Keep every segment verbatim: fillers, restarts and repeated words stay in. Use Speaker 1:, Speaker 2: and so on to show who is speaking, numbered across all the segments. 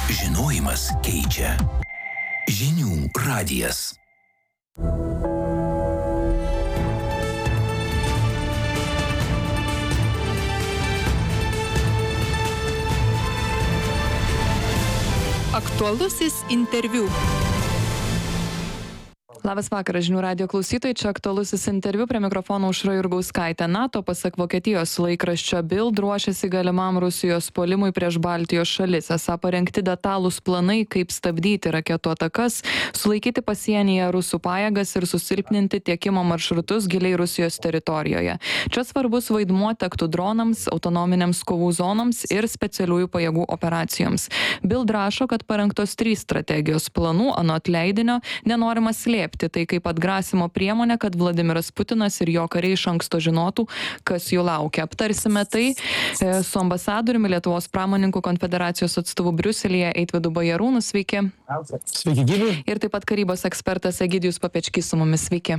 Speaker 1: Žinojimas keičia. Žinių radijas.
Speaker 2: Aktualusis interviu. Labas vakaras, žinių radijo klausytojai, čia aktualusis interviu, prie mikrofono Aušra Jurgauskaitė. NATO, pasak Vokietijos laikraščio Bild, ruošiasi galimam Rusijos puolimui prieš Baltijos šalis. Esą parengti detalūs planai, kaip stabdyti raketų atakas, sulaikyti pasienyje rusų pajėgas ir susilpninti tiekimo maršrutus giliai Rusijos teritorijoje. Čia svarbus vaidmuo tektų dronams, autonominiams kovų zonoms ir specialiųjų pajėgų operacijoms. Bild rašo, kad parengtos trys strategijos planų, anot leidinio, nenorima slėpti. Tai kaip atgrasimo priemonė, kad Vladimiras Putinas ir jo kariai iš anksto žinotų, kas jų laukia. Aptarsime tai su ambasadoriumi Lietuvos pramonininkų konfederacijos atstovu Briuselyje Eitvydu Bajarūnu. Sveiki.
Speaker 3: Sveiki, gyvi.
Speaker 2: Ir taip pat karybos ekspertas Egidijus Papečkys su mumis. Sveiki.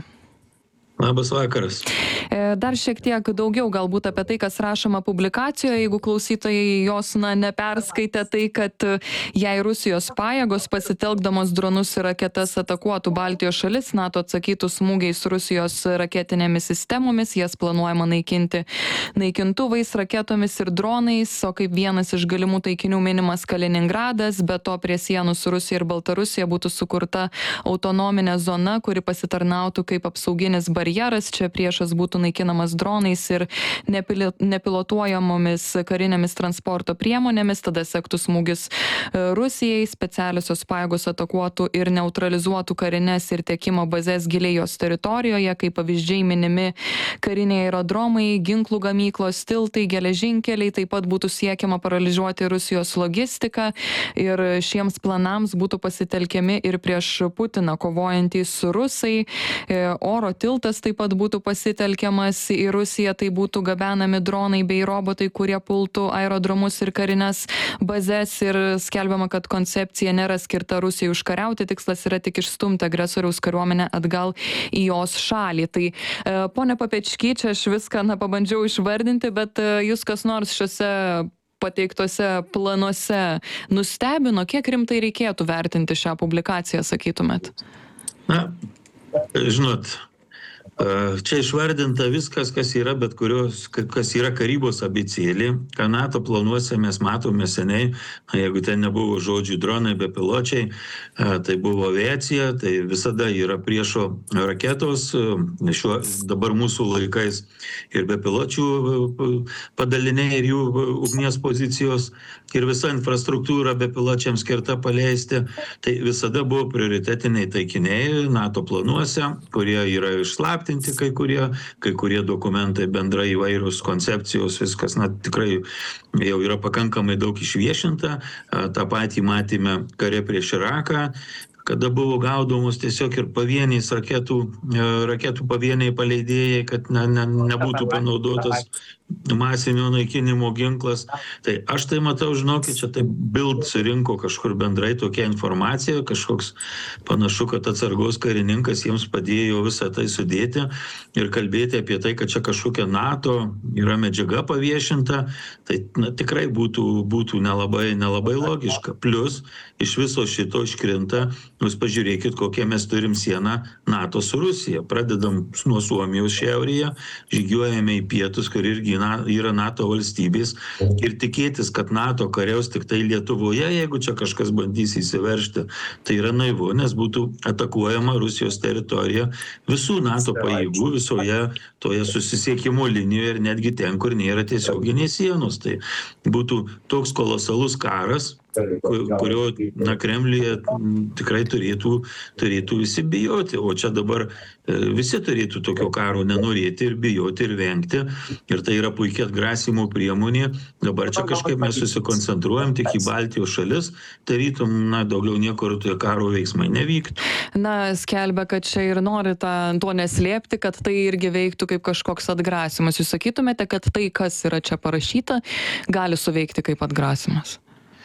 Speaker 3: Labas vakaras.
Speaker 2: Dar šiek tiek daugiau galbūt apie tai, kas rašoma publikacijoje, jeigu klausytojai jos na, neperskaitė, tai kad jei Rusijos pajėgos pasitelkdamos dronus ir raketas atakuotų Baltijos šalis, NATO atsakytų smūgiais Rusijos raketinėmis sistemomis, jas planuojama naikinti naikintuvais, raketomis ir dronais, o kaip vienas iš galimų taikinių minimas Kaliningradas, be to prie sienų su Rusija ir Baltarusija būtų sukurta autonominė zona, kuri pasitarnautų kaip apsauginis barjeras. Čia priešas būtų naikinamas dronais ir nepili, nepilotuojamomis karinėmis transporto priemonėmis, tada sektų smūgis Rusijai, specialiosios pajėgos atakuotų ir neutralizuotų karinės ir tiekimo bazės giliai jos teritorijoje, kaip pavyzdžiai minimi kariniai aerodromai, ginklų gamyklos, tiltai, geležinkeliai, taip pat būtų siekiama paralyžiuoti Rusijos logistiką ir šiems planams būtų pasitelkiami ir prieš Putiną kovojantys rusai, oro tiltas taip pat būtų pasitelkiamas į Rusiją, tai būtų gabenami dronai bei robotai, kurie pultų aerodromus ir karinės bazės ir skelbiama, kad koncepcija nėra skirta Rusijai užkariauti, tikslas yra tik išstumti agresoriaus kariuomenę atgal į jos šalį. Tai pone Papečky, čia aš viską na, pabandžiau išvardinti, bet jūs kas nors šiuose pateiktose planuose nustebino, kiek rimtai reikėtų vertinti šią publikaciją, sakytumėt?
Speaker 3: Na, žinot, čia išvardinta viskas, kas yra, bet kurios, kas yra karybos abėcėlė, ką NATO planuose mes matome seniai, jeigu ten nebuvo žodžių dronai, bepiločiai, tai buvo aviacija, tai visada yra priešo raketos, šiuo dabar mūsų laikais ir bepiločių padaliniai ir jų ugnies pozicijos ir visa infrastruktūra bepiločiams skirta paleisti, tai visada buvo prioritetiniai taikiniai NATO planuose, kurie yra išslaptinti, kai kurie, kai kurie dokumentai bendrai įvairius koncepcijos, viskas, na, tikrai jau yra pakankamai daug išviešinta. Ta patį matėme kare prieš Iraką, kada buvo gaudomos tiesiog ir pavieniais raketų, raketų pavieniai paleidėjai, kad ne, ne, nebūtų panaudotas masinio naikinimo ginklas. Tai aš tai matau, žinokit, čia tai Bild surinko kažkur bendrai tokią informaciją, kažkoks panašu, kad atsargos karininkas jiems padėjo visą tai sudėti ir kalbėti apie tai, kad čia kažkokia NATO yra medžiaga paviešinta, tai na, tikrai būtų, būtų nelabai, nelabai logiška. Plus, iš viso šito iškrinta, jūs pažiūrėkit, kokią mes turim sieną NATO su Rusija. Pradedam nuo Suomijos šiaurėje, žygiuojame į pietus, kur irgi yra NATO valstybės ir tikėtis, kad NATO kariaus tik tai Lietuvoje, jeigu čia kažkas bandys įsiveržti, tai yra naivu, nes būtų atakuojama Rusijos teritorija visų NATO pajėgų visoje toje susisiekimo linijoje ir netgi ten, kur nėra tiesioginės sienos. Tai būtų toks kolosalus karas, kurio na, Kremliuje tikrai turėtų, turėtų visi bijoti, o čia dabar visi turėtų tokio karo nenorėti ir bijoti ir vengti, ir tai yra puikia atgrasimo priemonė. Dabar čia kažkaip mes susikoncentruojam tik į Baltijos šalis, tarytum, na, daugiau niekur tie karo veiksmai nevyktų.
Speaker 2: Na, skelbia, kad čia ir nori tą, to neslėpti, kad tai irgi veiktų kaip kažkoks atgrasimas. Jūs sakytumėte, kad tai, kas yra čia parašyta, gali suveikti kaip atgrasimas?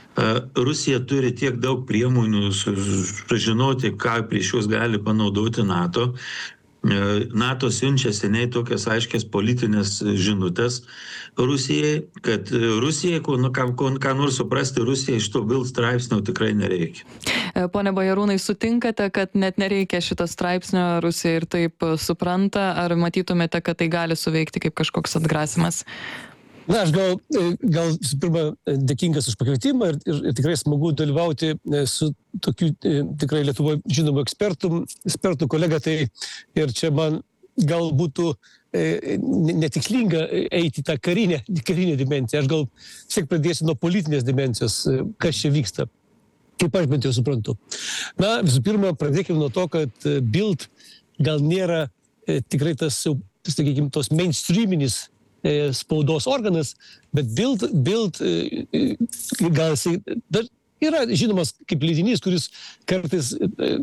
Speaker 3: Rusija turi tiek daug priemonių sužinoti, ką prieš juos gali panaudoti NATO. NATO siunčia seniai tokias aiškias politinės žinutės Rusijai, kad Rusijai, ką, ką nors suprasti, Rusijai iš to Bild straipsnio tikrai nereikia.
Speaker 2: Pone Bajarūnai, sutinkate, kad net nereikia šito straipsnio, Rusija ir taip supranta, ar matytumėte, kad tai gali suveikti kaip kažkoks atgrasimas?
Speaker 4: Na, aš gal, gal visų pirma dėkingas už pakvietimą ir, ir, ir tikrai smagu dalyvauti su tokiu tikrai Lietuvoje žinomu ekspertų, ekspertų kolega, tai ir čia man gal būtų e, netikslinga eiti tą karinę, karinę dimensiją. Aš gal siek pradėsiu nuo politinės dimensijos, kas čia vyksta, kaip aš bent jau suprantu. Na, visų pirma, pradėkime nuo to, kad Bild gal nėra e, tikrai tas, sakykime, tos mainstreaminis spaudos organas, bet Bild, Bild gal jisai yra žinomas kaip leidinys, kuris kartais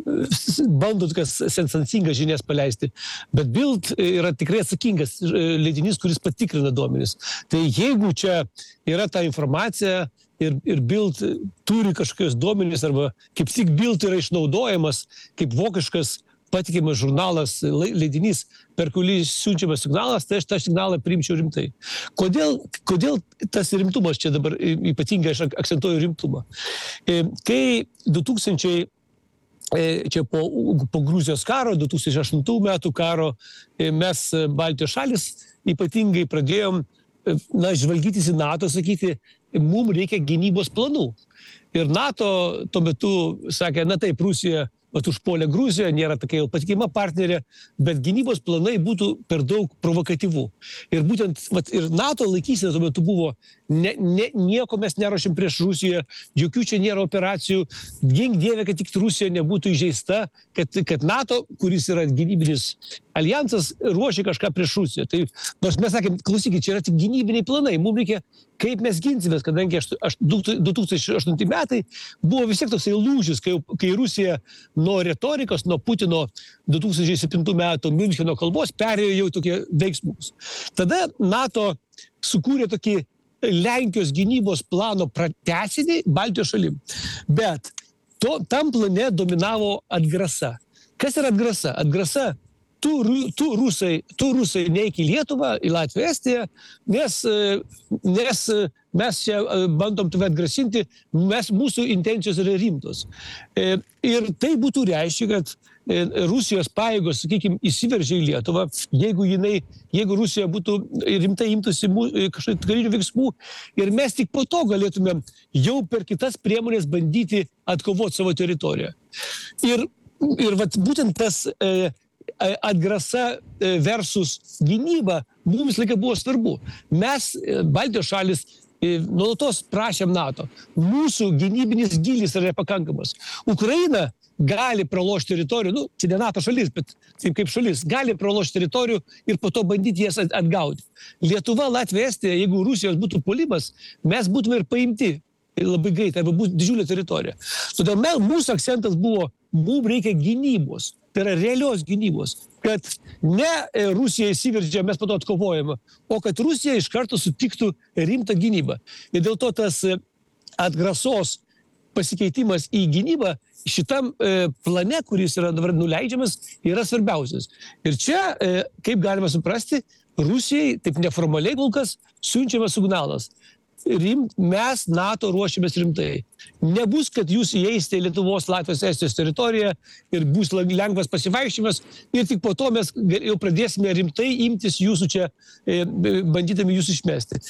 Speaker 4: bando tokias sensacingas žinias paleisti, bet Bild yra tikrai atsakingas leidinys, kuris patikrina duomenis. Tai jeigu čia yra ta informacija ir, ir Bild turi kažkokios duomenis, arba kaip tik Bild yra išnaudojamas kaip vokiškas patikimas žurnalas, leidinys, per kurį siunčiamas signalas, tai aš tą signalą priimčiau rimtai. Kodėl, kodėl tas rimtumas čia dabar, ypatingai aš akcentuoju rimtumą? Kai du tūkstančiai, čia po, po Gruzijos karo, du tūkstančiai aštuntų metų karo, mes Baltijos šalis ypatingai pradėjom, na, žvalgytis į NATO, sakyti, mums reikia gynybos planų. Ir NATO tuo metu sakė, na taip, Rusija vat užpuolė Gruziją, nėra tokia jau patikima partnerė, bet gynybos planai būtų per daug provokatyvų. Ir būtent vat, ir NATO laikysena tuo metu buvo, ne, ne, nieko mes neruošim prieš Rusiją, jokių čia nėra operacijų, gink Dieve, kad tik Rusija nebūtų įžeista, kad, kad NATO, kuris yra gynybinis alijansas, ruošia kažką prieš Rusiją. Tai nors mes sakėm, klausykit, čia yra tik gynybiniai planai, mums reikia, kaip mes ginsimės, kadangi du tūkstančiai aštunti metai buvo vis tiek toksai lūžis, kai, kai Rusija nuo retorikos, nuo Putino du tūkstančiai septintų metų Miuncheno kalbos perėjo jau tokie veiksmus. Tada NATO sukūrė tokį Lenkijos gynybos plano pratęsinį Baltijos šalim. Bet to, tam plane dominavo atgrasa. Kas yra atgrasa? Atgrasa tu, tu, rusai, tu rusai neik į Lietuvą, į Latviją, Estiją, nes, nes mes čia bandom tave atgrasinti, mes, mūsų intencijos yra rimtos. Ir tai būtų reiškia, kad Rusijos pajėgos, sakykime, įsiveržė į Lietuvą, jeigu, jinai, jeigu Rusija būtų rimtai imtųsi kažkokių karinių veiksmų ir mes tik po to galėtume jau per kitas priemonės bandyti atkovoti savo teritoriją. Ir, ir vat, būtent tas e, atgrasa versus gynyba mums laikai buvo svarbu. Mes, Baltijos šalis, nuolatos prašėm NATO. Mūsų gynybinis gilis yra pakankamas. Ukraina gali pralošti teritorijų, nu, čia ne NATO šalis, bet kaip šalis, gali pralošti teritorijų ir po to bandyti jas atgauti. Lietuva, Latvija, Estija, jeigu Rusijos būtų puolimas, mes būtume ir paimti labai greitai, arba būtų didžiulė teritorija. Todėl mūsų akcentas buvo, mums reikia gynybos, tai yra realios gynybos, kad ne Rusija įsiveržė, mes po to atkovojame, o kad Rusija iš karto sutiktų rimtą gynybą. Ir dėl to tas atgrasos pasikeitimas į gynybą šitam plane, kuris yra dabar nuleidžiamas, yra svarbiausias. Ir čia, kaip galima suprasti, Rusijai, taip neformaliai kol kas, siunčiamas signalas. Rim, mes NATO ruošiamės rimtai. Nebus, kad jūs įeisite į Lietuvos, Latvijos, Estijos teritoriją ir bus lengvas pasivaikščiojimas ir tik po to mes jau pradėsime rimtai imtis jūsų čia, bandydami jūs išmesti.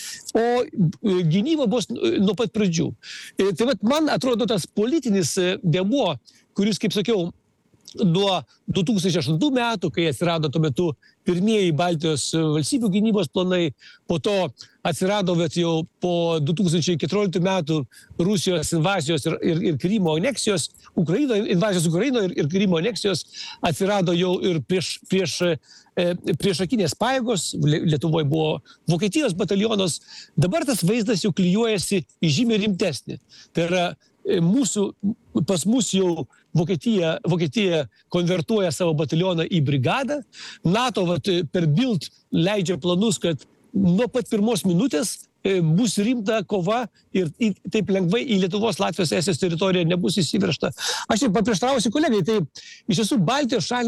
Speaker 4: O gynyba bus nuo pat pradžių. Tai vat, man atrodo tas politinis dėmuo, kuris, kaip sakiau, nuo du tūkstančiai aštuntų metų, kai atsirado tuo metu pirmieji Baltijos valstybių gynybos planai, po to atsirado bet jau po du tūkstančiai keturioliktų metų Rusijos invazijos ir, ir, ir Krymo aneksijos, Ukraino, invazijos Ukraino ir, ir Krymo aneksijos atsirado jau ir prieš, prieš, priešakinės pajėgos, Lietuvoje buvo Vokietijos batalionas, dabar tas vaizdas jau klijuojasi į žymiai rimtesnį. Tai yra mūsų, pas mus jau Vokietija, Vokietija konvertuoja savo batalioną į brigadą, NATO vat, per Bild leidžia planus, kad nuo pat pirmos minutės bus rimta kova ir taip lengvai į Lietuvos, Latvijos, Estijos teritoriją nebus įsiveržta. Aš ir paprieštarausiu kolegai, tai iš tiesų Baltijos šalis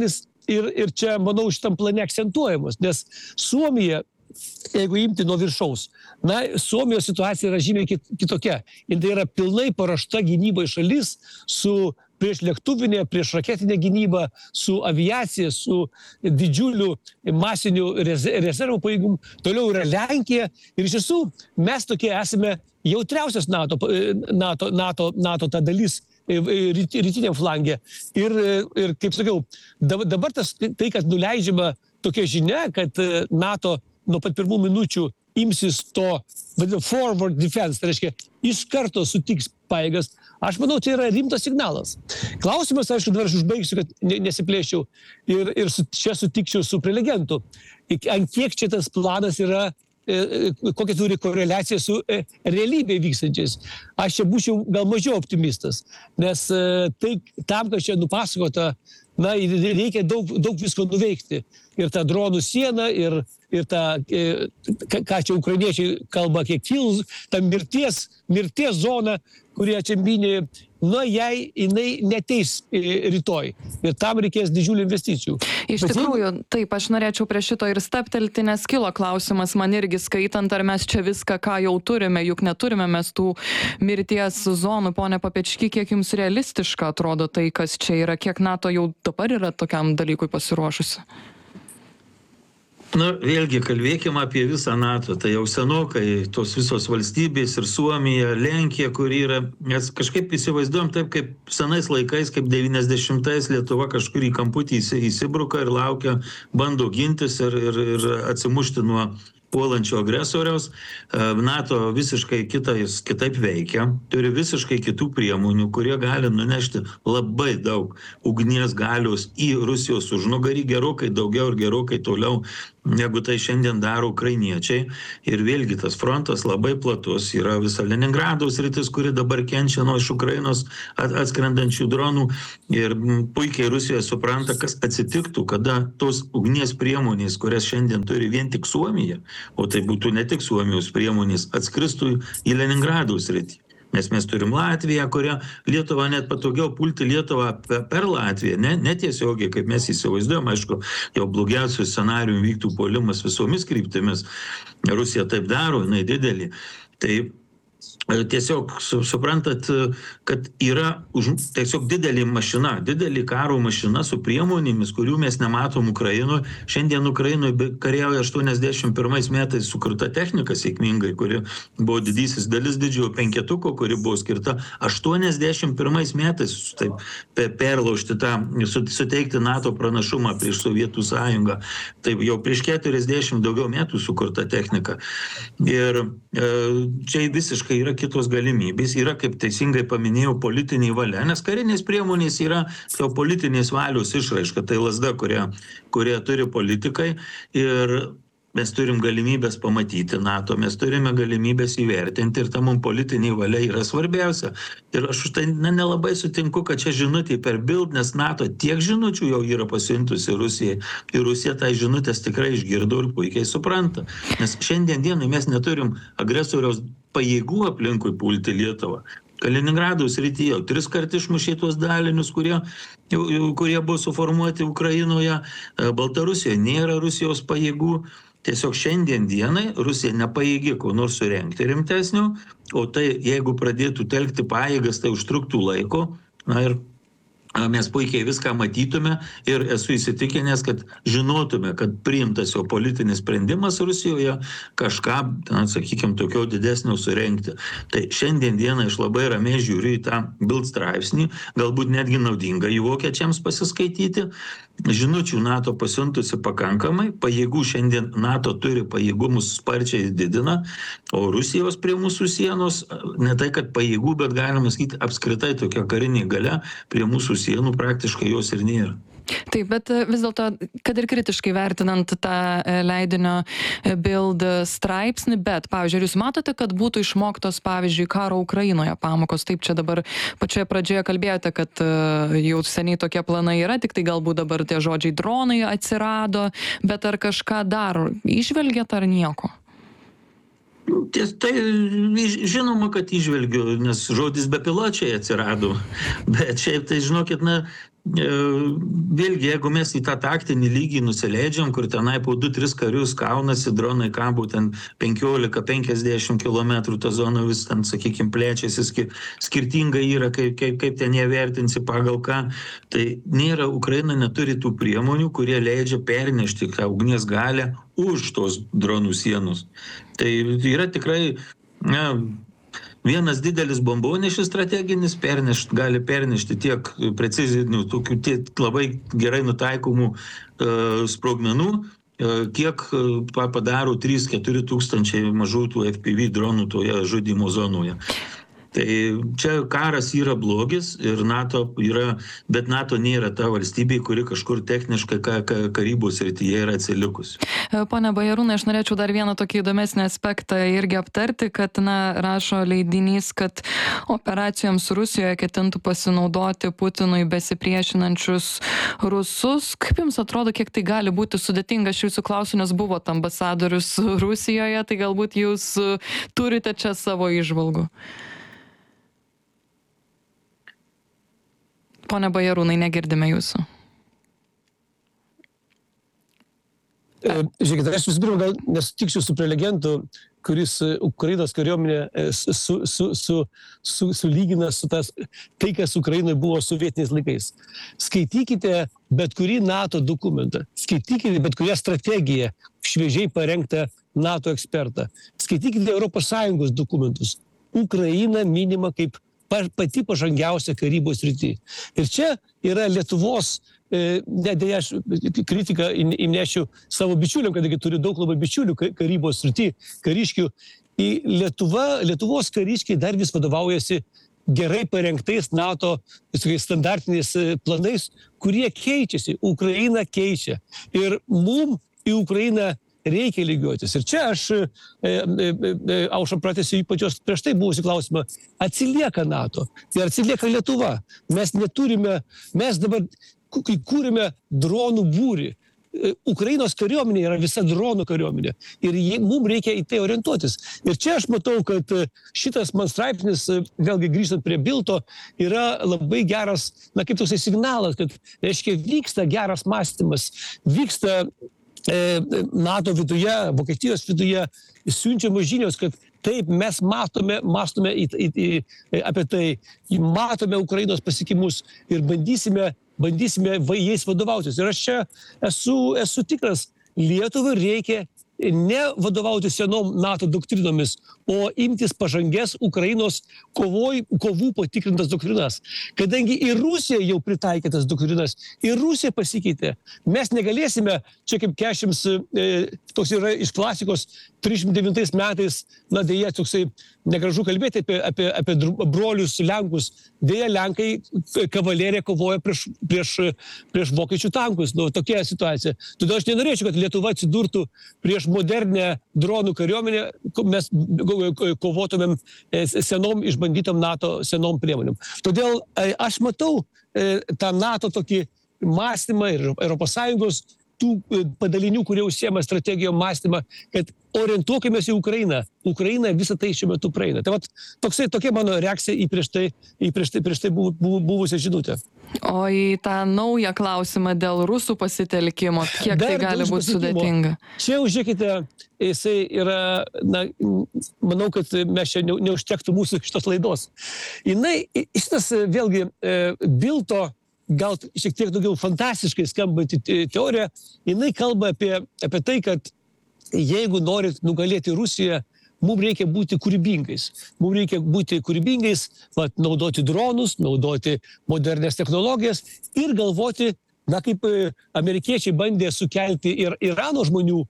Speaker 4: ir, ir čia, manau, šitam plane akcentuojamos, nes Suomija, jeigu imti nuo viršaus, na, Suomijos situacija yra žymiai kitokia. Jis yra pilnai paruošta gynybai šalis su prieš lėktuvinė, prieš raketinė gynyba, su aviacija, su didžiuliu masiniu rezervų pajėgum. Toliau yra Lenkija. Ir iš tiesų mes tokie esame jautriausias NATO, NATO, NATO, NATO ta dalis rytiniam flangė. Ir, ir kaip sakiau, dabar tas, tai, kad nuleidžiama tokia žinia, kad NATO nuo pat pirmų minučių imsis to forward defense, tai reiškia, iš karto sutiks pajėgas. Aš manau, tai yra rimtas signalas. Klausimas, aišku, dabar aš užbaigsiu, kad nesiplėščiau ir, ir su, čia sutikčiau su prelegentu. Ant kiek čia tas planas yra, e, kokia turi koreliacija su e, realybėje vykstančiais. Aš čia būčiau gal mažiau optimistas, nes e, tai, tam, kad čia nupasakota, na, reikia daug, daug visko nuveikti. Ir tą dronų sieną, ir, ir tą, ką čia ukrainiečiai kalba, kiek kils, tą mirties, mirties zoną, kurie čia minė, na, jai jinai neteis rytoj. Ir tam reikės didžiulių investicijų.
Speaker 2: Iš Bet tikrųjų, jeigu... taip, aš norėčiau prie šito ir staptelti, nes kilo klausimas man irgi skaitant, ar mes čia viską, ką jau turime, juk neturime mes tų mirties zonų. Pone Papečky, kiek jums realistiška atrodo tai, kas čia yra, kiek NATO jau dabar yra tokiam dalykui pasiruošusi?
Speaker 3: Na, vėlgi, kalbėkime apie visą NATO. Tai jau senokai tos visos valstybės ir Suomija, Lenkija, kur yra, nes kažkaip įsivaizduojam taip, kaip senais laikais, kaip devyniasdešimtais Lietuva kažkur į kamputį įsibruka ir laukia, bando gintis ir, ir, ir atsimušti nuo puolančio agresoriaus. NATO visiškai kitais, kitaip veikia, turi visiškai kitų priemonių, kurie gali nunešti labai daug ugnies galios į Rusijos užnugarį, gerokai daugiau ir gerokai toliau, negu tai šiandien daro ukrainiečiai. Ir vėlgi tas frontas labai platus, yra visa Leningrado sritis, kuri dabar kenčia nuo iš Ukrainos atskrendančių dronų. Ir puikiai Rusija supranta, kas atsitiktų, kada tos ugnies priemonės, kurias šiandien turi vien tik Suomija, o tai būtų ne tik Suomijos priemonės, atskristų į Leningrado sritį. Nes mes turim Latviją, kurią Lietuvą net patogiau pulti Lietuvą per Latviją, ne, ne tiesiogiai, kaip mes įsivaizduojam, aišku, jau blogiausių scenarijų vyktų puolimas visomis kryptimis. Rusija taip daro, jinai didelį. Tai tiesiog suprantat, kad yra už, tiesiog didelė mašina, didelė karo mašina su priemonėmis, kurių mes nematom Ukrainoje. Šiandien Ukrainoje kariauja aštuoniasdešimt pirmais metais sukurta technika sėkmingai, kuri buvo didysis dalis didžiojo penketuko, kuri buvo skirta aštuoniasdešimt pirmais metais taip, perlaužti tą, suteikti NATO pranašumą prieš Sovietų sąjungą. Taip jau prieš keturiasdešimt daugiau metų sukurta technika. Ir e, čia visiškai yra kitos galimybės, yra, kaip teisingai paminėjau, politiniai valia, nes karinės priemonės yra jau politinės valios išraiška, tai lazda, kurią, kurią turi politikai ir mes turim galimybės pamatyti NATO, mes turime galimybės įvertinti ir ta mums politiniai valia yra svarbiausia. Ir aš už tai na, nelabai sutinku, kad čia žinutė per Bild, nes NATO tiek žinučių jau yra pasiuntusi Rusijai ir Rusija tai žinutės tikrai išgirdo ir puikiai supranta. Nes šiandien dienai mes neturim agresoriaus pajėgų aplinkui pulti Lietuvą. Kaliningrado srityje jau tris kart išmušė tuos dalinius, kurie, kurie buvo suformuoti Ukrainoje. Baltarusijoje nėra Rusijos pajėgų. Tiesiog šiandien dienai Rusija nepajėgi ko nors surengti rimtesnių, o tai jeigu pradėtų telkti pajėgas, tai užtruktų laiko. Na ir mes puikiai viską matytume ir esu įsitikinęs, kad žinotume, kad priimtas jo politinis sprendimas Rusijoje kažką, na, sakykime, tokio didesnio surengti. Tai šiandien dieną aš labai ramiai žiūriu į tą Bild straipsnį, galbūt netgi naudinga jų vokiečiams pasiskaityti. Žinučių NATO pasiuntusi pakankamai, pajėgų šiandien NATO turi pajėgumus sparčiai didina, o Rusijos prie mūsų sienos, ne tai kad pajėgų, bet galima sakyti apskritai tokia karinė galia prie mūsų sienų praktiškai jos ir nėra.
Speaker 2: Taip, bet vis dėlto, kad ir kritiškai vertinant tą leidinio Bild straipsnį, bet, pavyzdžiui, jūs matote, kad būtų išmoktos, pavyzdžiui, karo Ukrainoje pamokos? Taip, čia dabar pačioje pradžioje kalbėjote, kad jau seniai tokie planai yra, tik tai galbūt dabar tie žodžiai dronai atsirado, bet ar kažką dar įžvelgėt ar nieko?
Speaker 3: Ties, tai žinoma, kad įžvelgiu, nes žodis bepiločiai atsirado, bet šiaip tai žinokit, na, vėlgi, jeigu mes į tą taktinį lygį nusileidžiam, kur tenai po du tris karius kaunasi, dronai kabo ten penkiolika penkiasdešimt kilometrų, ta zona vis ten, sakykime, plečiasi, skirtingai yra, kaip, kaip, kaip ten jie vertinsi pagal ką. Tai nėra, Ukraina neturi tų priemonių, kurie leidžia pernešti tą ugnies galę už tos dronų sienus. Tai yra tikrai, na, vienas didelis bombonešis strateginis pernešt, gali pernešti tiek precizinių, tokių tiek labai gerai nutaikomų uh, sprogmenų, uh, kiek uh, padaro trys keturi tūkstančiai mažų tų F P V dronų toje žudymo zonoje. Tai čia karas yra blogis ir NATO yra, bet NATO nėra ta valstybė, kuri kažkur techniškai ka, ka, karybos srityje yra atsilikusi.
Speaker 2: Pone Bajarūnai, aš norėčiau dar vieną tokį įdomesnį aspektą irgi aptarti, kad, na, rašo leidinys, kad operacijoms Rusijoje ketintų pasinaudoti Putinui besipriešinančius rusus. Kaip jums atrodo, kiek tai gali būti sudėtinga? Aš jūsų klausiu, nes buvot ambasadorius Rusijoje, tai galbūt jūs turite čia savo įžvalgų. Pone Bajarūnai, negirdime jūsų.
Speaker 4: Žiūrėkite, aš visų pirma gal nesutikčiau su prelegentu, kuris Ukrainos kariuomenė su, su, su, su, sulygina su tas, tai, kas Ukrainoje buvo sovietiniais laikais. Skaitykite bet kurį NATO dokumentą, skaitykite bet kurią strategiją, šviežiai parengtą NATO ekspertą, skaitykite Europos Sąjungos dokumentus. Ukraina minima kaip pati pažangiausia karybos srity. Ir čia yra Lietuvos, e, ne, dėja, aš kritiką įnešiu savo bičiuliam, kadangi turiu daug labai bičiulių karybos srity, kariškių. Į Lietuva, Lietuvos kariškiai dar vis vadovaujasi gerai parengtais NATO standartiniais planais, kurie keičiasi. Ukraina keičia. Ir mum į Ukrainą reikia lygiuotis. Ir čia aš, e, e, aušą pratęsiu ypač jos prieš tai buvusi klausimą, atsilieka NATO ir atsilieka Lietuva. Mes neturime, mes dabar, kai kūrime dronų būrį, Ukrainos kariuomenė yra visa dronų kariuomenė ir mums reikia į tai orientuotis. Ir čia aš matau, kad šitas man straipsnis, vėlgi grįžtant prie Bilto, yra labai geras, na kaip toksai signalas, kad, reiškia, vyksta geras mąstymas, vyksta NATO viduje, Vokietijos viduje siunčiamos žinios, kad taip mes matome, mąstome į, į, į, apie tai, matome Ukrainos pasiekimus ir bandysime, bandysime jais vadovautis. Ir aš čia esu, esu tikras, Lietuvai reikia ne vadovauti senom NATO doktrinomis, o imtis pažangės Ukrainos kovoj, kovų patikrintas doktrinas. Kadangi ir Rusija jau pritaikė tas doktrinas, ir Rusija pasikeitė. Mes negalėsime, čia kaip kešims, e, toks yra iš klasikos, trisdešimt devintais metais, na dėja, toksai negražu kalbėti apie, apie, apie brolius Lenkus. Dėja, Lenkai kavalerija kovoja prieš, prieš, prieš vokiečių tankus. Nu, tokia situacija. Todėl aš nenorėčiau, kad Lietuva atsidurtų prieš modernę dronų kariuomenę, mes kovotumėm senom išbandytom NATO senom priemonėm. Todėl aš matau tą NATO tokį mąstymą ir Europos Sąjungos tų padalinių, kurie užsiema strategijom mąstymą, kad orientuokimės į Ukrainą. Ukraina visą tai šiuo metu praeina. Tai vat, toksai, tokia mano reakcija į prieš tai, į prieš tai, prieš tai buv, buv, buvusią žinutę.
Speaker 2: O į tą naują klausimą dėl rusų pasitelkimo, kiek Dar tai gali būti sudėtinga?
Speaker 4: Čia, žiūrėkite, jisai yra, na, manau, kad mes čia ne, neužtektų mūsų šitos laidos. Jinai, šitas vėlgi Bilto, gal šiek tiek daugiau fantastiškai skambanti teorija, jinai kalba apie, apie tai, kad jeigu norit nugalėti Rusiją, mums reikia būti kūrybingais. Mums reikia būti kūrybingais, vat, naudoti dronus, naudoti modernes technologijas ir galvoti, na kaip amerikiečiai bandė sukelti ir Irano žmonių,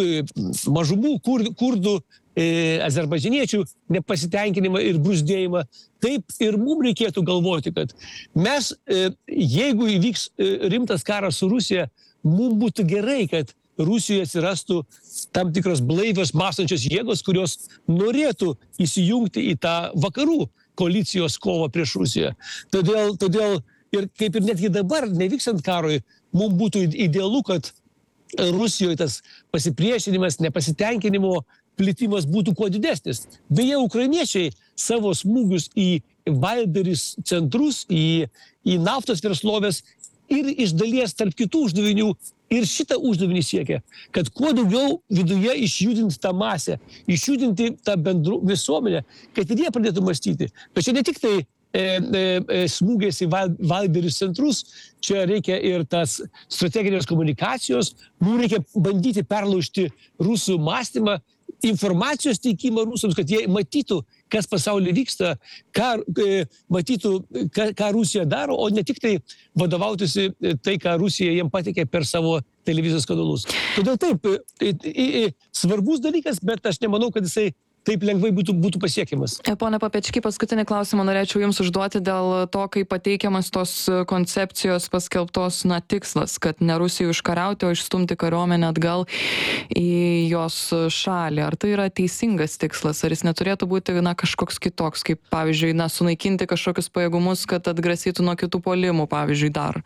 Speaker 4: mažumų, kur, kurdų, azerbaidžaniečių nepasitenkinimą ir brūzdėjimą. Taip ir mums reikėtų galvoti, kad mes, jeigu įvyks rimtas karas su Rusija, mums būtų gerai, kad Rusijoje atsirastų tam tikros blaivios mąstančios jėgos, kurios norėtų įsijungti į tą vakarų koalicijos kovą prieš Rusiją. Todėl, todėl ir kaip ir netgi dabar, nevykstant karui, mums būtų idealu, kad Rusijoje tas pasipriešinimas, nepasitenkinimo plitimas būtų kuo didesnis. Beje, ukrainiečiai savo smūgius į Valberis centrus, į, į naftos verslovės ir iš dalies tarp kitų uždavinių ir šitą uždavinį siekia, kad kuo daugiau viduje išjudinti tą masę, išjudinti tą bendrų visuomenę, kad ir jie pradėtų mąstyti. Bet čia ne tik tai e, e, smūgiais į val, valderius centrus, čia reikia ir tas strateginės komunikacijos, mums reikia bandyti perlaužti rusų mąstymą, informacijos teikimą rusams, kad jie matytų, kas pasaulyje vyksta, ką e, matytų, ką, ką Rusija daro, o ne tik tai vadovautųsi tai, ką Rusija jiem patikė per savo televizijos kanalus. Todėl taip, e, e, e, svarbus dalykas, bet aš nemanau, kad jisai taip lengvai būtų, būtų pasiekiamas.
Speaker 2: Pone Papečky, paskutinį klausimą norėčiau Jums užduoti dėl to, kaip pateikiamas tos koncepcijos paskelbtos, na, tikslas, kad ne Rusijai užkariauti, o išstumti kariuomenę atgal į jos šalį. Ar tai yra teisingas tikslas, ar jis neturėtų būti, na, kažkoks kitoks, kaip, pavyzdžiui, na, sunaikinti kažkokius pajėgumus, kad atgrasytų nuo kitų puolimų, pavyzdžiui, dar?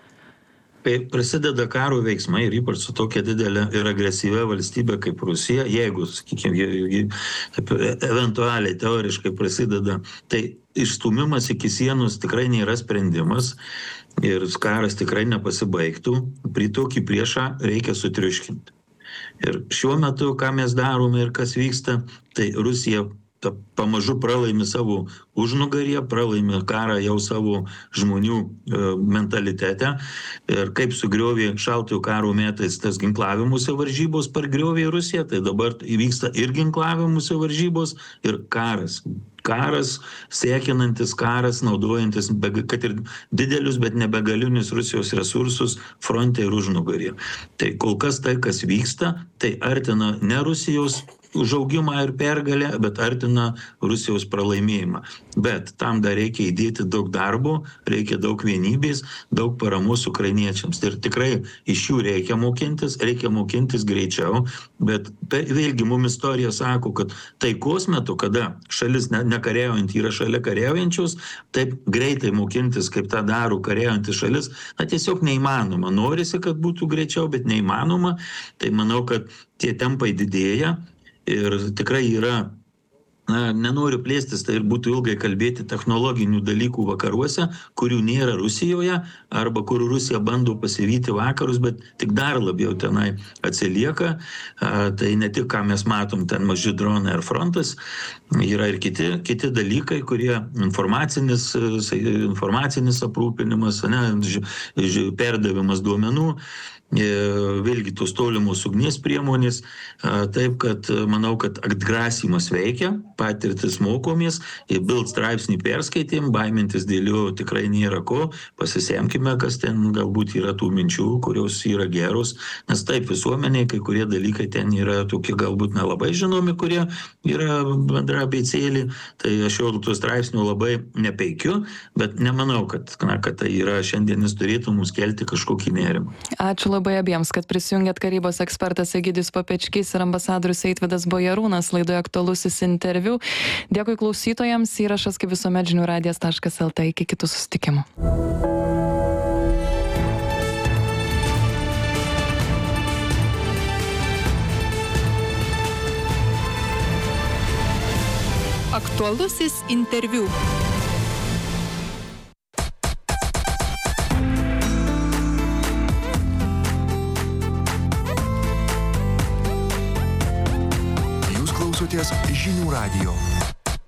Speaker 3: Kai prasideda karo veiksmai ir ypač su tokia didelė ir agresyvia valstybė kaip Rusija, jeigu, sakykime, eventualiai teoriškai prasideda, tai išstūmimas iki sienos tikrai nėra sprendimas ir karas tikrai nepasibaigtų. Prie tokį priešą reikia sutriuškinti. Ir šiuo metu, ką mes darome ir kas vyksta, tai Rusija ta, pamažu pralaimi savo užnugarį, pralaimi karą jau savo žmonių e, mentalitete. Ir kaip sugriovė šaltojo karo metais tas ginklavimuose varžybos pargriovė Rusiją, tai dabar įvyksta ir ginklavimuose varžybos, ir karas. Karas, siekinantis karas, naudojantis, kad ir didelius, bet nebegalinius Rusijos resursus fronte ir užnugarį. Tai kol kas tai, kas vyksta, tai artina ne Rusijos užaugimą ir pergalę, bet artina Rusijos pralaimėjimą. Bet tam dar reikia įdėti daug darbo, reikia daug vienybės, daug paramos ukrainiečiams. Ir tikrai iš jų reikia mokintis, reikia mokintis greičiau, bet vėlgi mums istorija sako, kad taikos metu, kada šalis nekariaujant yra šalia kariaujančios, taip greitai mokintis, kaip tą daro kariaujantis šalis, na tiesiog neįmanoma. Norisi, kad būtų greičiau, bet neįmanoma. Tai manau, kad tie tempai didėja. Ir tikrai yra, na, nenoriu plėstis, tai ir būtų ilgai kalbėti technologinių dalykų vakaruose, kurių nėra Rusijoje, arba kur Rusija bando pasivyti vakarus, bet tik dar labiau tenai atsilieka. Tai ne tik, ką mes matom, ten maži dronai ar frontas, yra ir kiti, kiti dalykai, kurie informacinis, informacinis aprūpinimas, ne, perdavimas duomenų, vėlgi tos tolimos ugnies priemonės, taip kad manau, kad atgrasymas veikia, patirtis mokomės, Bild straipsnį perskaitėm, baimintis dėl jo tikrai nėra ko, pasisemkime, kas ten galbūt yra tų minčių, kurios yra geros, nes taip visuomeniai, kai kurie dalykai ten yra tokie galbūt nelabai žinomi, kurie yra bendra abėcėlė, tai aš jau tų straipsnių labai nepeikiu, bet nemanau, kad, na, kad tai yra šiandienis turėtų mums kelti kažkokį nerimą.
Speaker 2: Ačiū labai abiems, kad prisijungėt, karybos ekspertas Egidijus Papečkys ir ambasadorius Eitvydas Bajarūnas laidoje Aktualusis interviu. Dėkui klausytojams, įrašas kaip visuomet žinių radijas taškas lt. Iki kitų susitikimų.
Speaker 5: Aktualusis interviu.
Speaker 1: Jūs klausotės Žinių radijo.